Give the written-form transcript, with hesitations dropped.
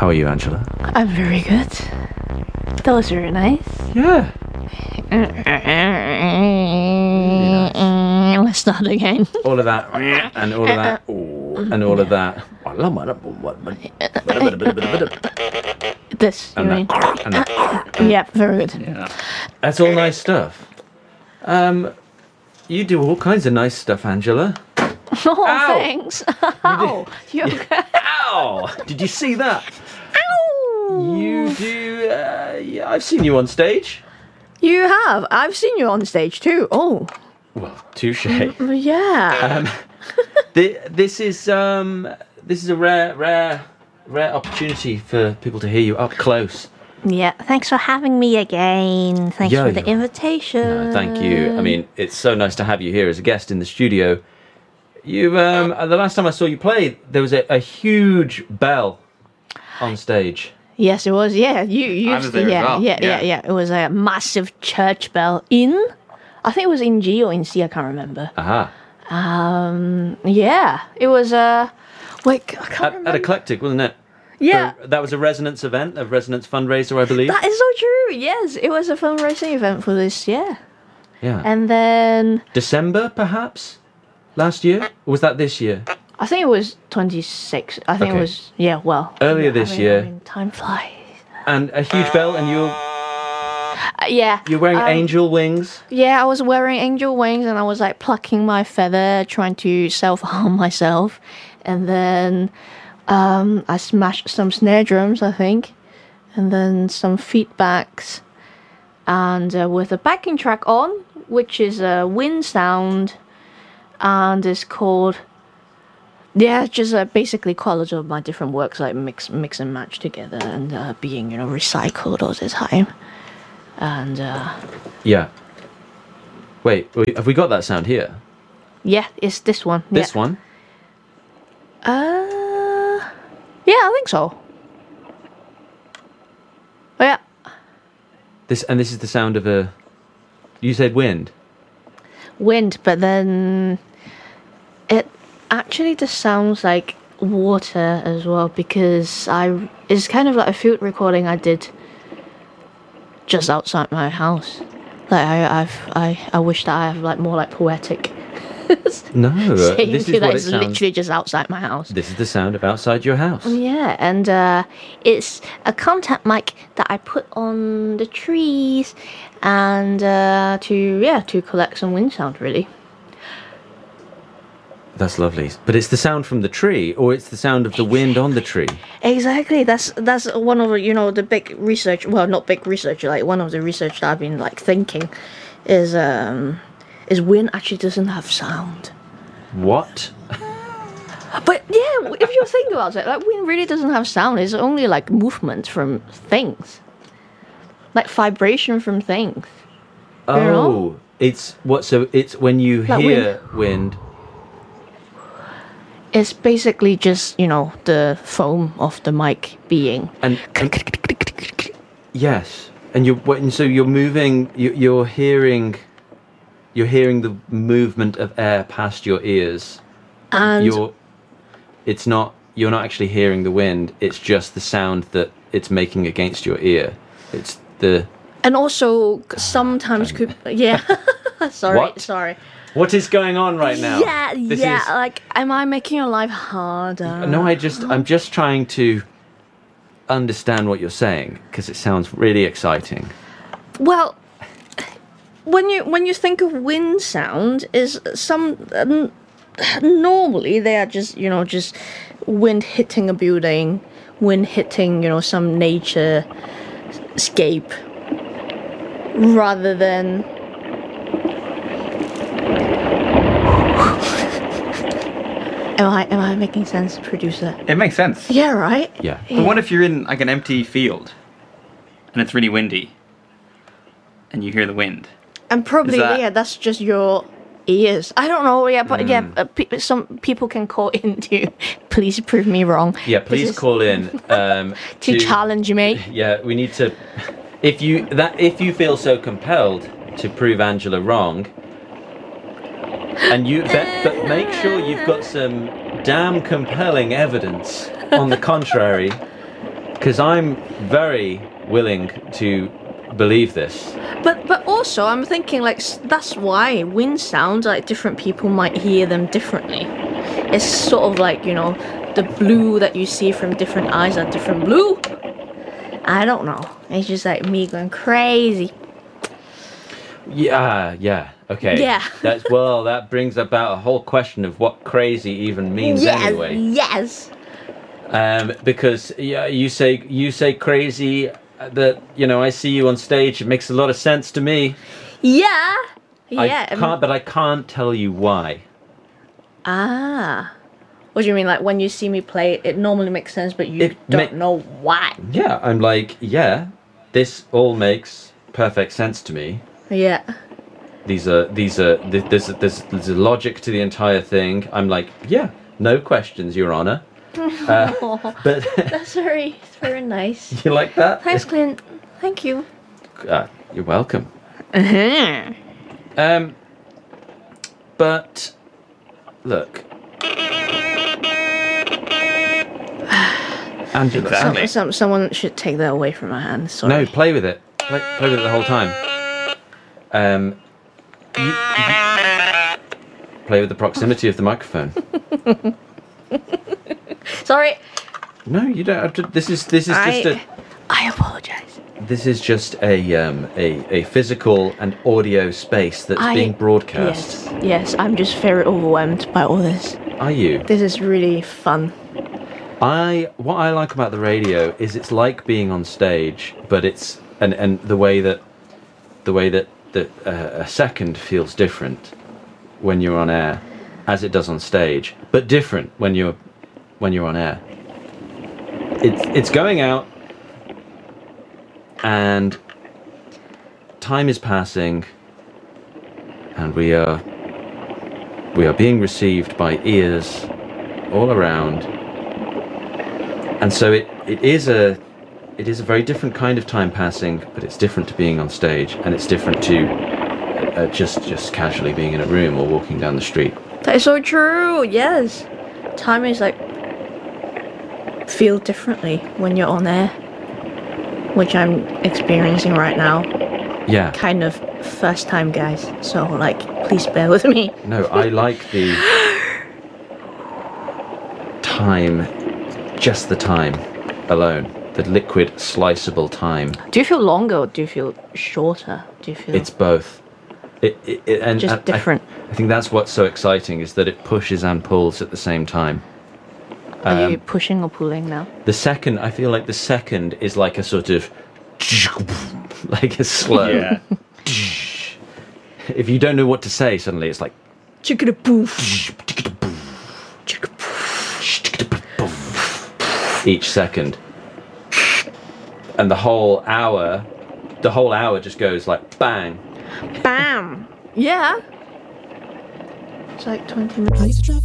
How are you, Angela? I'm very good. That was very nice. Yeah. Let's start again. All of that, and all of that, and all of that. This, you And mean? that, and that. Yeah, very good. Yeah. That's all nice stuff. You do all kinds of nice stuff, Angela. Oh, Ow. thanks. Ow. You okay? Ow! Did you see that? Ow. You do. Yeah, I've seen you on stage. You have. I've seen you on stage too. Oh. Well, touche. Yeah. This is a rare opportunity for people to hear you up close. Yeah. Thanks for having me again. Thanks Yeah, for the you're- invitation. No, thank you. I mean, it's so nice to have you here as a guest in the studio. You, the last time I saw you play, there was a huge bell on stage. Yes, it was. Yeah, you I was there as well. Yeah. It was a massive church bell I think it was in G or in C. I can't remember. Aha. Yeah, it was. Wait, I can't remember. At Eclectic, wasn't it? Yeah. That was a Resonance event, a Resonance fundraiser, I believe. That is so true. Yes, it was a fundraising event for this. Yeah, Yeah. and then December, perhaps? Last year? Or was that this year? I think it was 26. I think Okay. it was. Yeah, well. Earlier yeah, this year. I mean, time flies. And a huge bell, and Yeah. you're wearing angel wings. Yeah, I was wearing angel wings and I was like plucking my feather, trying to self-harm myself. And then I smashed some snare drums, I think. And then some feedbacks. And with a backing track on, which is a wind sound. And it's called... Yeah, just basically quality of my different works, like mix and match together. And being, recycled all the time. And... Yeah. Wait, have we got that sound here? yeah, it's this one. This one? Yeah, I think so. Oh, yeah. This is the sound of a... You said wind? Wind, but then it actually just sounds like water as well because it's kind of like a field recording I did just outside my house. Like I wish that I have like more like poetic No, saying this to is that what it it's sounds... literally just outside my house. This is the sound of outside your house. Yeah, and it's a contact mic that I put on the trees, and to collect some wind sound really. That's lovely. But it's the sound from the tree, or it's the sound of the wind on the tree. Exactly. That's one of the big research. Well, not big research. Like one of the research that I've been like thinking is wind actually doesn't have sound. What? But yeah, if you think about it, like wind really doesn't have sound. It's only like movement from things, like vibration from things. Oh, it's what? So it's when you Like hear wind. It's basically just the foam of the mic being. And yes, and so you're moving. You're hearing the movement of air past your ears. And You're not actually hearing the wind. It's just the sound that it's making against your ear. It's the... and also sometimes could sorry. What? Sorry. What is going on right now? Yeah, This yeah. is- Like, am I making your life harder? No, I'm just trying to understand what you're saying because it sounds really exciting. Well, when you think of wind sound, is some normally they are just just wind hitting a building, wind hitting some nature scape, rather than. Am I making sense, producer? It makes sense. Yeah, right. Yeah. But what if you're in like an empty field and it's really windy and you hear the wind? And probably, Is that- yeah, that's just your ears. I don't know, yeah, but some people can call in to please prove me wrong. Yeah, please call in to challenge me. Yeah, we need to. If you feel so compelled to prove Angela wrong, and but make sure you've got some damn compelling evidence on the contrary, because I'm very willing to believe this. But also, I'm thinking like that's why wind sounds like different people might hear them differently. It's sort of like, you know, the blue that you see from different eyes are different blue. I don't know. It's just like me going crazy. Yeah, okay. Yeah. That brings about a whole question of what crazy even means anyway. Yes. Because you say crazy, that, you know, I see you on stage, it makes a lot of sense to me. Yeah. I can't tell you why. Ah. What do you mean? Like when you see me play, it normally makes sense, but you don't know why. Yeah, I'm like, yeah, this all makes perfect sense to me. Yeah. There's a logic to the entire thing. I'm like, yeah, no questions, Your Honor. But That's very nice. you like that? Thanks, Clint. Thank you. You're welcome. Uh-huh. But look, Angela. Exactly. Someone should take that away from my hands. Sorry. No, play with it. Play with it the whole time. You play with the proximity of the microphone. Sorry. No, you don't have to. This is just a. I apologize. This is just a physical and audio space that's being broadcast. Yes, I'm just very overwhelmed by all this. Are you? This is really fun. What I like about the radio is it's like being on stage, but it's and the way that a second feels different when you're on air, as it does on stage, but different when you're on air. It's going out, and time is passing, and we are being received by ears all around, and so it is a very different kind of time passing, but it's different to being on stage, and it's different to just casually being in a room or walking down the street. That is so true. Yes, time is like feel differently when you're on air, which I'm experiencing right now. Yeah. Kind of first time, guys. So like, please bear with me. No, I like the time, just the time alone. The liquid, sliceable time. Do you feel longer or do you feel shorter? Do you feel It's both. And just different? I think that's what's so exciting, is that it pushes and pulls at the same time. Are you pushing or pulling now? I feel like the second is like a sort of like a slow. Yeah. If you don't know what to say, suddenly it's like Chicken poof. each second. And the whole hour just goes like bang. Bam. Yeah. It's like 20 minutes.